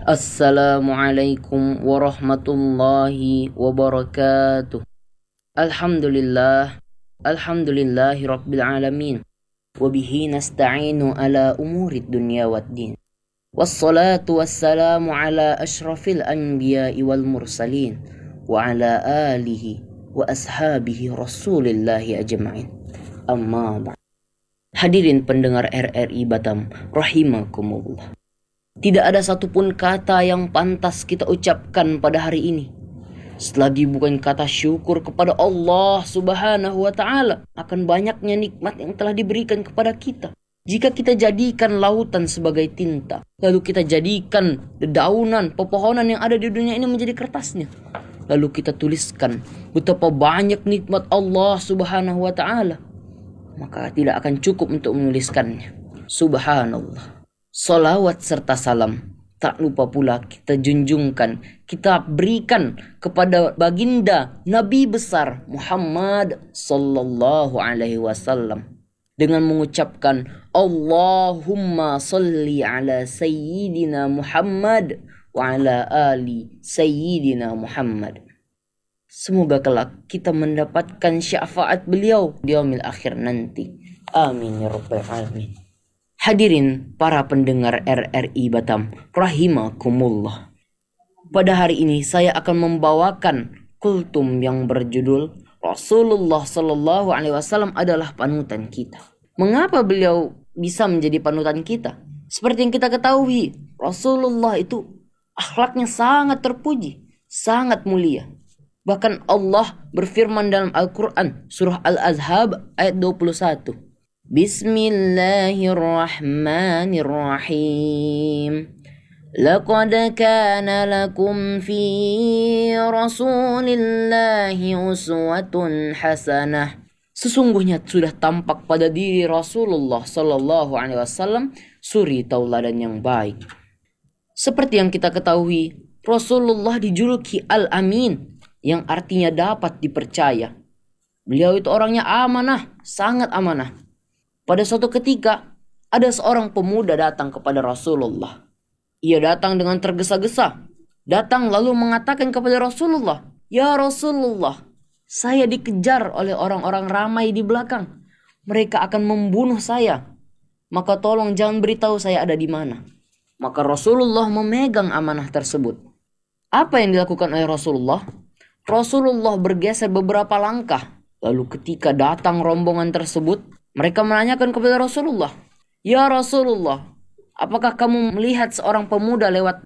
Assalamualaikum warahmatullahi wabarakatuh. Alhamdulillah, alhamdulillahi rabbil alamin. Wabihi nasta'inu ala umurid dunya waddin. Wassalatu wassalamu ala ashrafil anbiya'i wal mursalin. Wa ala alihi wa ashabihi rasulillahi ajma'in. Amma ba'd. Hadirin pendengar RRI Batam, rahimakumullah. Tidak ada satupun kata yang pantas kita ucapkan pada hari ini selagi bukan kata syukur kepada Allah Subhanahu wa Ta'ala akan banyaknya nikmat yang telah diberikan kepada kita. Jika kita jadikan lautan sebagai tinta, lalu kita jadikan dedaunan, pepohonan yang ada di dunia ini menjadi kertasnya, lalu kita tuliskan betapa banyak nikmat Allah Subhanahu wa Ta'ala, maka tidak akan cukup untuk menuliskannya. Subhanallah. Salawat serta salam tak lupa pula kita junjungkan, kita berikan kepada baginda Nabi besar Muhammad sallallahu alaihi wasallam dengan mengucapkan Allahumma salli ala sayyidina Muhammad wa ala ali sayyidina Muhammad. Semoga kelak kita mendapatkan syafaat beliau di yaumil akhir nanti. Amin ya rabbal alamin. Hadirin para pendengar RRI Batam, rahimakumullah. Pada hari ini saya akan membawakan kultum yang berjudul Rasulullah Sallallahu Alaihi Wasallam adalah panutan kita. Mengapa beliau bisa menjadi panutan kita? Seperti yang kita ketahui, Rasulullah itu akhlaknya sangat terpuji, sangat mulia. Bahkan Allah berfirman dalam Al-Quran, surah Al-Ahzab ayat 21. Bismillahirrahmanirrahim. Laqad kana lakum fi Rasulillahi uswatun hasanah. Sesungguhnya sudah tampak pada diri Rasulullah sallallahu alaihi wasallam suri tauladan yang baik. Seperti yang kita ketahui, Rasulullah dijuluki Al-Amin, yang artinya dapat dipercaya. Beliau itu orangnya amanah, sangat amanah. Pada suatu ketika, ada seorang pemuda datang kepada Rasulullah. Ia datang dengan tergesa-gesa. Datang lalu mengatakan kepada Rasulullah, "Ya Rasulullah, saya dikejar oleh orang-orang ramai di belakang. Mereka akan membunuh saya. Maka tolong jangan beritahu saya ada di mana." Maka Rasulullah memegang amanah tersebut. Apa yang dilakukan oleh Rasulullah? Rasulullah bergeser beberapa langkah. Lalu ketika datang rombongan tersebut, mereka menanyakan kepada Rasulullah, "Ya Rasulullah, apakah kamu melihat seorang pemuda lewat